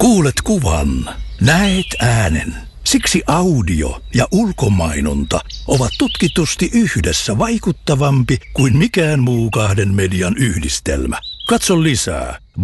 Kuulet kuvan, näet äänen. Siksi audio ja ulkomainonta ovat tutkitusti yhdessä vaikuttavampi kuin mikään muu kahden median yhdistelmä. Katso lisää